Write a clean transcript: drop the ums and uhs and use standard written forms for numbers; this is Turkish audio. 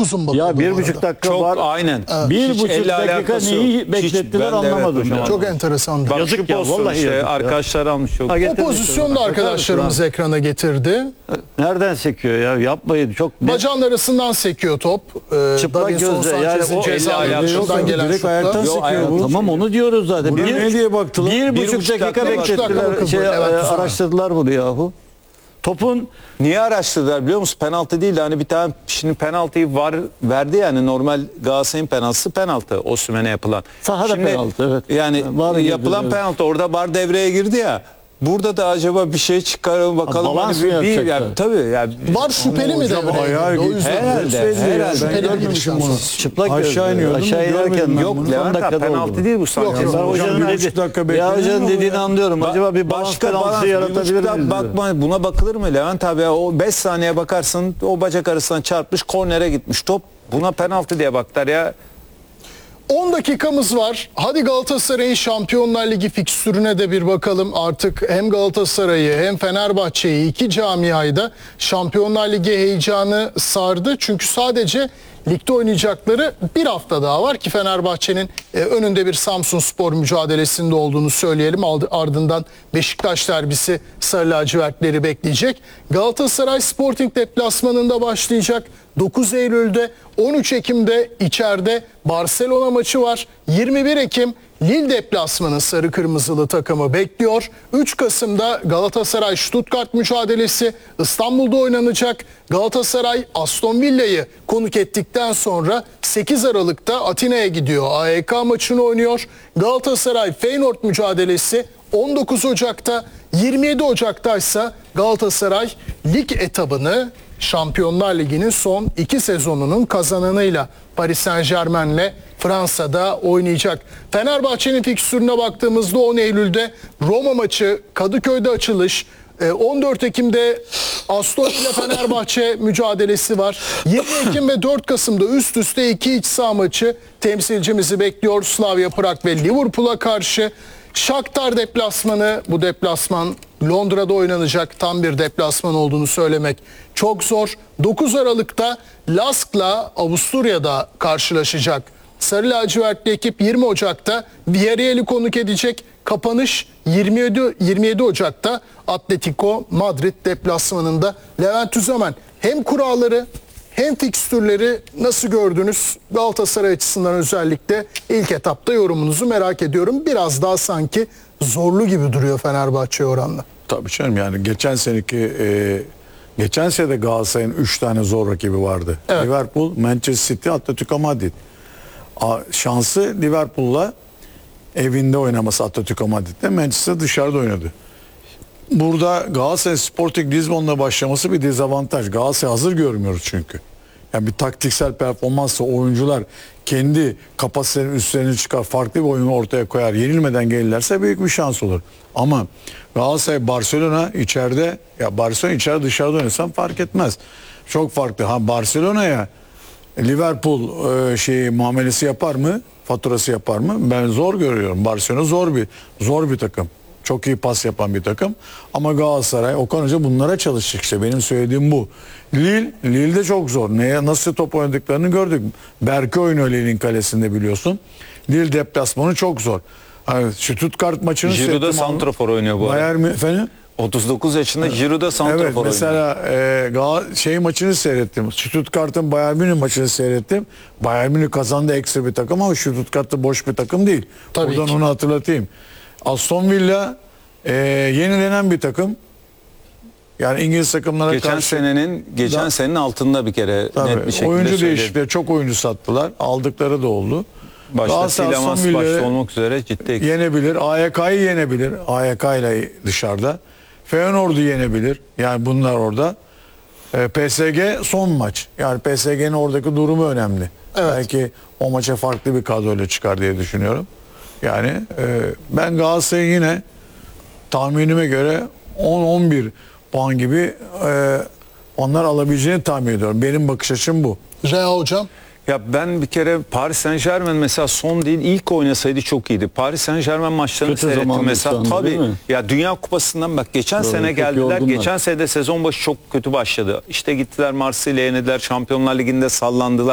9'un bakıldı. Ya bu 1,5 arada. dakika Çok var. aynen. 1,5 dakika neyi beklettiler anlamadım. hocam. Çok enteresan. Bak Yazık şu ya, pozisyon vallahi işte yazık ya. arkadaşlar almış çok. Ha, O getirmiş pozisyonu da sonra. arkadaşlarımız ekrana getirdi. Nereden sekiyor ya? Yapmayın. Çok net. Bacağın arasından sekiyor top. Çıplak Davinson gözle, yani Sanchez'in o ceza elle alakası dışından yok. gelen Direkt şutla. ayaktan Yok, sekiyor ayağı- bu. Tamam onu diyoruz zaten. Buna ne diye baktılar? 1,5 dakika beklettiler. bakıldı. Evet, Araştırdılar bunu yahu. Topun Niye araştırdılar biliyor musun? Penaltı değil de hani bir tane şimdi penaltıyı var verdi yani normal Galatasaray'ın penaltısı penaltı Osimhen'e yapılan. Sahada Şimdi, penaltı, evet. Yani VAR girdi, yapılan evet. penaltı orada VAR devreye girdi ya. Burada da acaba bir şey çıkaralım bakalım. balans Hani mı bir, yapacaklar? yani, tabii yani. Var şüpheli mi hocam devreye ayağı girdi? O gitti. yüzden Herhalde. şüpheli Ben bir giriş görmemişim bunu. çıplak Aşağı gözle. iniyordum, Aşağı görmedim inerken ben Yok bunu. Levent abi dakikada penaltı oldu. değil bu Sanchez. Yok, Ben yok. Hocam, hocanın 1,5 dakika ya beklenir hocanın mi bu dediğini ya? anlıyorum. Acaba bir balans penaltısı yaratabilir miyiz? Bakma buna bakılır mı Levent abi? Ya, o 5 saniye bakarsın o bacak arasından çarpmış kornere gitmiş top. Buna penaltı diye baktılar ya. 10 dakikamız var. Hadi Galatasaray'ın Şampiyonlar Ligi fikstürüne de bir bakalım. Artık hem Galatasaray'ı hem Fenerbahçe'yi, iki camiayı da Şampiyonlar Ligi heyecanı sardı. Çünkü sadece ligde oynayacakları bir hafta daha var ki Fenerbahçe'nin önünde bir Samsunspor mücadelesinde olduğunu söyleyelim. Ardından Beşiktaş derbisi sarı lacivertleri bekleyecek. Galatasaray Sporting deplasmanında başlayacak. 9 Eylül'de, 13 Ekim'de içeride Barcelona maçı var. 21 Ekim Lille deplasmanı sarı kırmızılı takımı bekliyor. 3 Kasım'da Galatasaray Stuttgart mücadelesi İstanbul'da oynanacak. Galatasaray Aston Villa'yı konuk ettikten sonra 8 Aralık'ta Atina'ya gidiyor. AEK maçını oynuyor. Galatasaray Feyenoord mücadelesi 19 Ocak'ta, 27 Ocak'ta ise Galatasaray lig etabını Şampiyonlar Ligi'nin son 2 sezonunun kazananıyla Paris Saint-Germain'le Fransa'da oynayacak. Fenerbahçe'nin fikstürüne baktığımızda 10 Eylül'de Roma maçı, Kadıköy'de açılış, 14 Ekim'de Aston ile Fenerbahçe mücadelesi var. 20 Ekim ve 4 Kasım'da üst üste 2 iç saha maçı temsilcimizi bekliyor. Slavia Prag ve Liverpool'a karşı. Shakhtar deplasmanı, bu deplasman Londra'da oynanacak, tam bir deplasman olduğunu söylemek çok zor. 9 Aralık'ta Lask'la Avusturya'da karşılaşacak. Sarı lacivertli ekip 20 Ocak'ta Villarreal'i konuk edecek. Kapanış 27 Ocak'ta Atletico Madrid deplasmanında. Levent Tüzemen, hem kuralları hem fikstürleri nasıl gördünüz? Galatasaray açısından özellikle ilk etapta yorumunuzu merak ediyorum. Biraz daha sanki zorlu gibi duruyor Fenerbahçe oranla. Tabii canım, yani geçen sene de Galatasaray'ın 3 tane zor rakibi vardı. Evet. Liverpool, Manchester City, Atletico Madrid. Şansı Liverpool'la evinde oynaması Atletico Madrid'de, Manchester dışarıda oynadı. Burada Galatasaray Sporting Lisbon'la başlaması bir dezavantaj. Galatasaray hazır görmüyoruz çünkü. Yani bir taktiksel performansla oyuncular kendi kapasitelerinin üstlerini çıkar, farklı bir oyunu ortaya koyar, yenilmeden gelirlerse büyük bir şans olur. Ama Galatasaray Barcelona içeride, ya Barcelona içeride dışarıda oynasam fark etmez. Çok farklı. Ha, Barcelona'ya Liverpool muamelesi yapar mı? Faturası yapar mı? Ben zor görüyorum. Barcelona zor bir takım. Çok iyi pas yapan bir takım. Ama Galatasaray Okan Hoca bunlara çalışacak işte. Benim söylediğim bu. Lille de çok zor. Nasıl top oynadıklarını gördük. Berke oynuyor Lille'in kalesinde, biliyorsun. Lille deplasmanı çok zor. Yani Stuttgart maçını Giroud'da santrafor oynuyor bu arada. Efendim? 39 yaşında Giroud'da santrafor Evet, oynuyor. mesela maçını seyrettim. Stuttgart'ın Bayern Münih maçını seyrettim. Bayern Münih kazandı, ekstra bir takım, ama Stuttgart'ta boş bir takım değil. Tabii Buradan ki. onu hatırlatayım. Aston Villa yenilenen bir takım. Yani İngiliz takımlara Geçen karşı senenin altında bir kere tabii, net bir şekilde oyuncu söyleyeyim. değişikliği, çok oyuncu sattılar. Aldıkları da oldu. Başta Galatasaray Silemans Aston Villa'yı başta olmak üzere ciddi eksik. yenebilir. AYK'yı yenebilir. AYK ile dışarıda. Feyenoord'u yenebilir. Yani bunlar orada. PSG son maç. Yani PSG'nin oradaki durumu önemli. Evet. Belki o maça farklı bir kadroyla çıkar diye düşünüyorum. Yani ben Galatasaray'ın yine tahminime göre 10-11 puan gibi onlar alabileceğini tahmin ediyorum. Benim bakış açım bu. Rea hocam. Ya ben bir kere Paris Saint-Germain mesela son değil ilk oynasaydı çok iyiydi. Paris Saint-Germain maçlarını Kötü seyrettim zamandı mesela. şu anda, değil Tabii mi? ya Dünya Kupası'ndan bak geçen Doğru, sene çok geldiler. yorgunlar. Geçen sene de sezon başı çok kötü başladı. İşte gittiler Marsilya'ya yenildiler. Şampiyonlar Ligi'nde sallandılar.